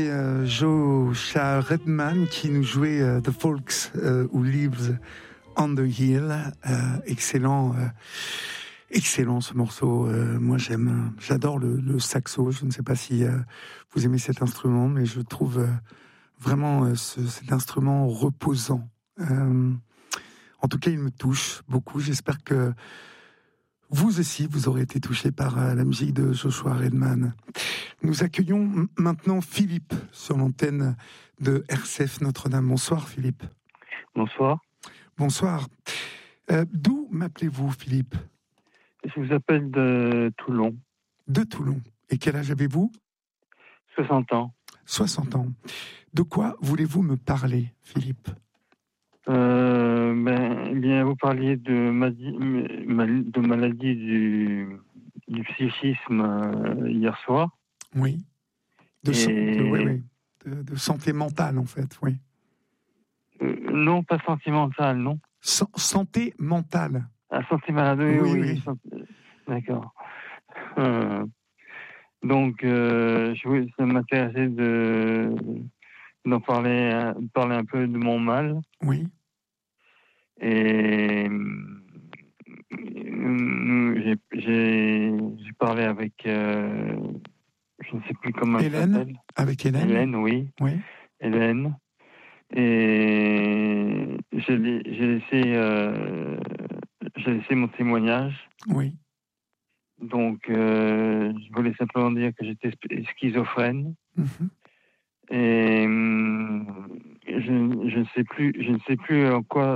Joshua Redman qui nous jouait The Folks Who Lives on the Hill. Excellent ce morceau. Moi j'adore le saxo. Je ne sais pas si vous aimez cet instrument, mais je trouve vraiment cet instrument reposant. En tout cas, il me touche beaucoup. J'espère que vous aussi, vous aurez été touché par la musique de Joshua Redman. Nous accueillons maintenant Philippe sur l'antenne de RCF Notre-Dame. Bonsoir Philippe. Bonsoir. Bonsoir. D'où m'appelez-vous Philippe ? Je vous appelle de Toulon. De Toulon. Et quel âge avez-vous ? 60 ans. 60 ans. De quoi voulez-vous me parler Philippe ? Vous parliez de maladie du psychisme hier soir. Oui. De santé mentale, en fait, oui. Non, pas sentimentale, non. Santé mentale. Ah, santé malade, oui. D'accord. Ça m'intéressait d'en parler un peu de mon mal. Oui. Et j'ai parlé avec, je ne sais plus comment elle s'appelle. Avec Hélène. Hélène, oui. Hélène. Et j'ai laissé mon témoignage. Oui. Donc, je voulais simplement dire que j'étais schizophrène. Mm-hmm. Et je ne sais plus en quoi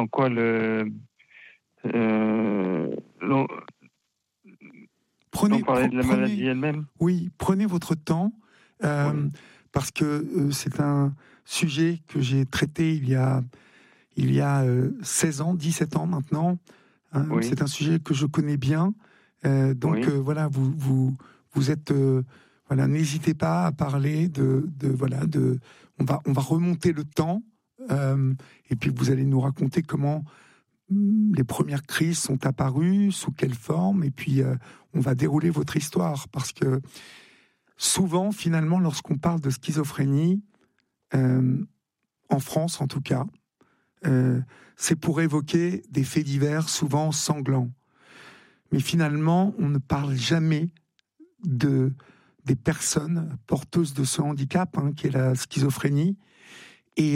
parler de la maladie elle-même. Oui, prenez votre temps, parce que c'est un sujet que j'ai traité il y a 16 ans, 17 ans maintenant. Oui. C'est un sujet que je connais bien. Voilà, vous êtes... Voilà, n'hésitez pas à parler on va remonter le temps, et puis vous allez nous raconter comment les premières crises sont apparues, sous quelle forme, et puis on va dérouler votre histoire, parce que souvent, finalement, lorsqu'on parle de schizophrénie, en France en tout cas, c'est pour évoquer des faits divers, souvent sanglants. Mais finalement, on ne parle jamais des personnes porteuses de ce handicap, qui est la schizophrénie, et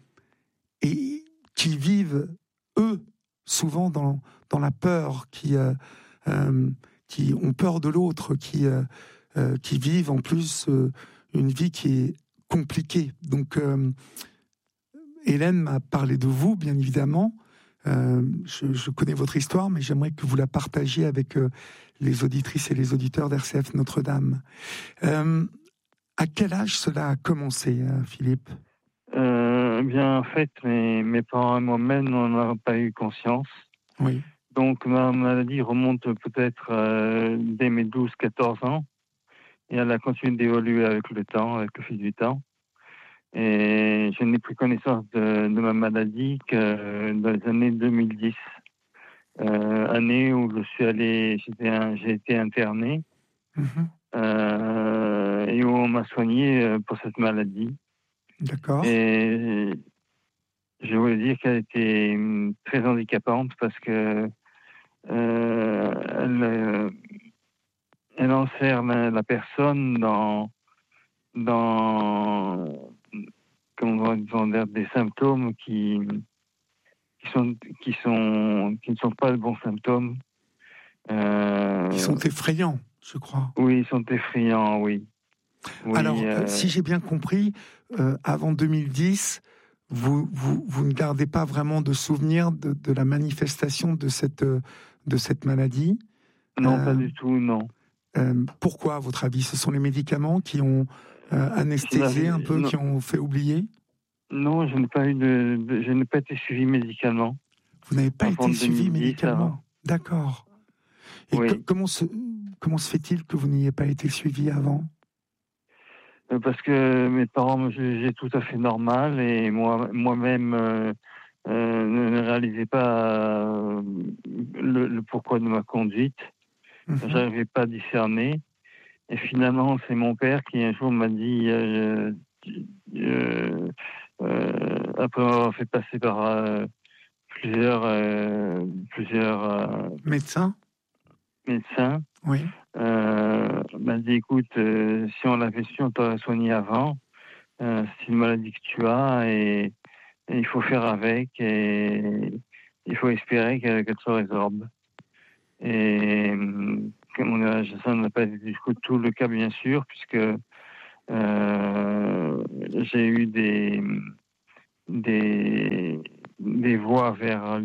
qui vivent, eux, souvent dans la peur, qui ont peur de l'autre, qui vivent en plus une vie qui est compliquée. Donc, Hélène m'a parlé de vous, bien évidemment. Je connais votre histoire, mais j'aimerais que vous la partagiez avec les auditrices et les auditeurs d'RCF Notre-Dame. À quel âge cela a commencé, Philippe ? En fait, mes parents et moi-même n'en avons pas eu conscience. Oui. Donc, ma maladie remonte peut-être dès mes 12-14 ans. Et elle a continué d'évoluer avec le temps, avec le fil du temps. Et je n'ai pris connaissance de ma maladie que dans les années 2010. Année où j'ai été interné. Mm-hmm. Et où on m'a soigné pour cette maladie. D'accord. Et je voulais dire qu'elle était très handicapante parce que elle enferme la personne dans des symptômes qui ne sont pas de bons symptômes. Ils sont effrayants, je crois. Oui, ils sont effrayants, oui. Alors, si j'ai bien compris, avant 2010, vous ne gardez pas vraiment de souvenir de la manifestation de cette maladie ? Non, pas du tout, non. Pourquoi, à votre avis ? Ce sont les médicaments qui ont anesthésié un peu, qui ont fait oublier ? Non, je n'ai pas été suivi médicalement. Vous n'avez pas été suivi médicalement ? D'accord. Et oui. Comment se fait-il que vous n'ayez pas été suivi avant ? Parce que mes parents me jugeaient tout à fait normal et moi-même ne réalisais pas le pourquoi de ma conduite. Mm-hmm. J'arrivais pas à discerner. Et finalement, c'est mon père qui un jour m'a dit, après avoir fait passer par plusieurs Médecin? médecins, Oui. m'a dit, écoute, si on l'avait su, on t'aurait soigné avant. C'est une maladie que tu as et il faut faire avec et il faut espérer qu'elle se résorbe. Et ça n'a pas été du tout le cas, bien sûr, puisque j'ai eu des voies vers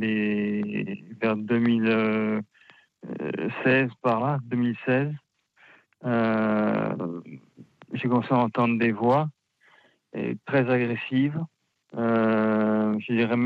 2016 par là, 2016. J'ai commencé à entendre des voix très agressives. Je dirais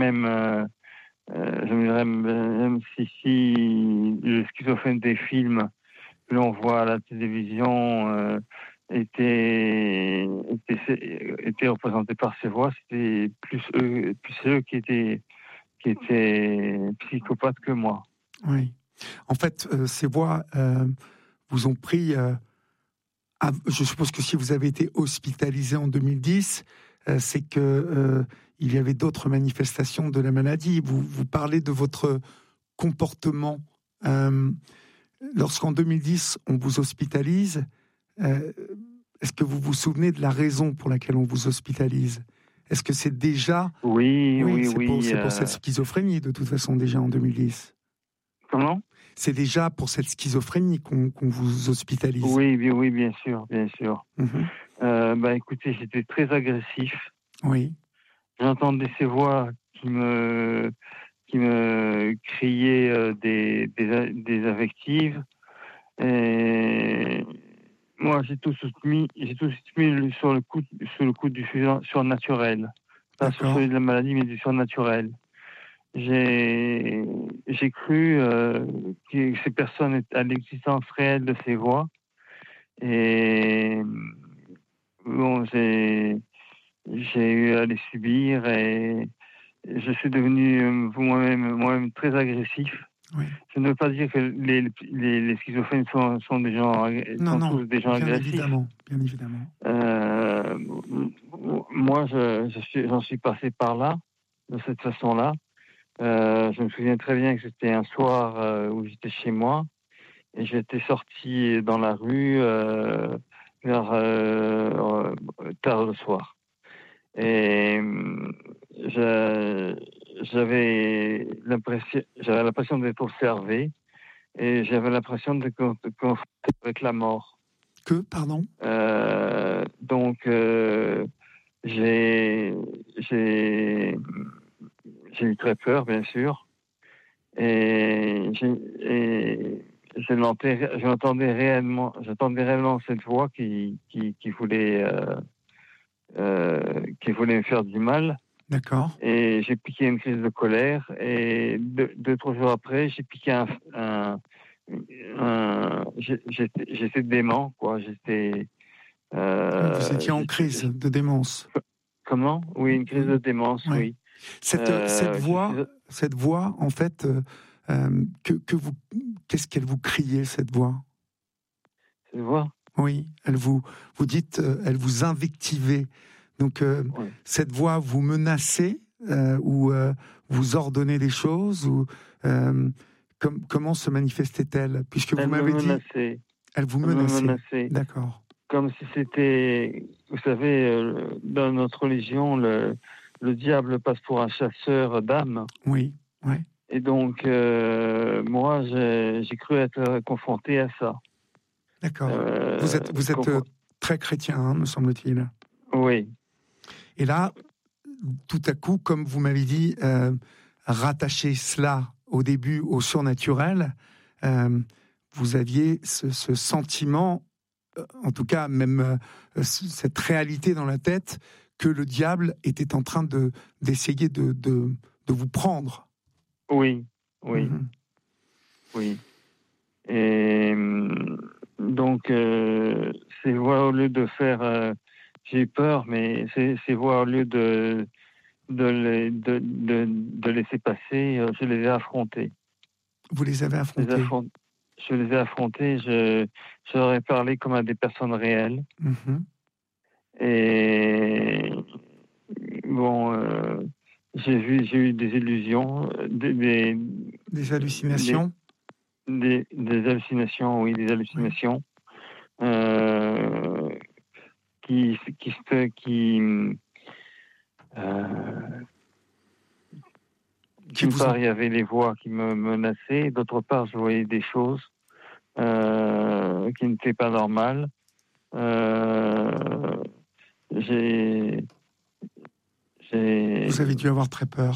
même si le schizophrène des films que l'on voit à la télévision était représenté par ces voix, c'était plus eux qui étaient psychopathes que moi. Oui. En fait, ces voix vous ont pris. Je suppose que si vous avez été hospitalisé en 2010, c'est que il y avait d'autres manifestations de la maladie. Vous parlez de votre comportement. Lorsqu'en 2010, on vous hospitalise, est-ce que vous vous souvenez de la raison pour laquelle on vous hospitalise? Est-ce que c'est déjà... Oui. C'est pour cette schizophrénie, de toute façon, déjà en 2010. Comment? C'est déjà pour cette schizophrénie qu'on vous hospitalise. Oui, bien sûr. Mm-hmm. Écoutez, j'étais très agressif. Oui. J'entendais ces voix qui me criaient des invectives. Et moi, j'ai tout mis sur le coup du surnaturel. Pas sur celui de la maladie, mais du surnaturel. J'ai cru que ces personnes à l'existence réelle de ces voix. Et bon, j'ai eu à les subir et je suis devenu moi-même très agressif. Oui. Je ne veux pas dire que les schizophrènes sont des gens, tous des gens agressifs. Bien évidemment. Moi, j'en suis passé par là, de cette façon-là. Je me souviens très bien que c'était un soir où j'étais chez moi et j'étais sorti dans la rue vers tard le soir. Et j'avais l'impression d'être observé et j'avais l'impression de confronter avec la mort. Pardon? Donc j'ai eu très peur, bien sûr, et j'entendais réellement cette voix qui voulait me faire du mal. D'accord. Et j'ai piqué une crise de colère. Et 2-3 jours après, j'ai piqué j'étais dément, quoi. Vous étiez en crise de démence. Comment? Oui, une crise de démence, oui. Cette voix, en fait, qu'est-ce qu'elle vous criait, cette voix? Cette voix? Oui, vous dites, elle vous invectivait. Donc, oui. Cette voix vous menaçait ou vous ordonnait des choses ou comment se manifestait-elle? Puisque vous m'avez dit... Elle vous menaçait. D'accord. Comme si c'était... Vous savez, dans notre religion, le diable passe pour un chasseur d'âmes. Oui. Et donc, moi, j'ai cru être confronté à ça. D'accord. Vous êtes très chrétien, hein, me semble-t-il. Oui. Et là, tout à coup, comme vous m'avez dit, rattacher cela au début au surnaturel, vous aviez ce sentiment, en tout cas même cette réalité dans la tête, que le diable était en train d'essayer de vous prendre. Oui. Oui. Et donc, ces voix, au lieu de faire... j'ai eu peur, mais ces voix, au lieu de laisser passer, je les ai affrontées. Vous les avez affrontées? je les ai affrontés, je leur ai parlé comme à des personnes réelles. Mm-hmm. Et bon, j'ai eu des illusions, Des hallucinations. Des hallucinations, oui, des hallucinations. Oui. D'une part, il y avait les voix qui me menaçaient, d'autre part, je voyais des choses qui n'étaient pas normales. Vous avez dû avoir très peur.